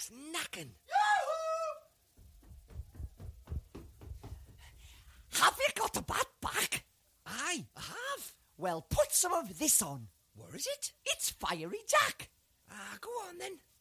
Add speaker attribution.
Speaker 1: Jack's knacking.
Speaker 2: Have you got a bat back?
Speaker 1: Aye, I have.
Speaker 2: Well, put some of this on.
Speaker 1: Where is it?
Speaker 2: It's Fiery Jack.
Speaker 1: Go on then.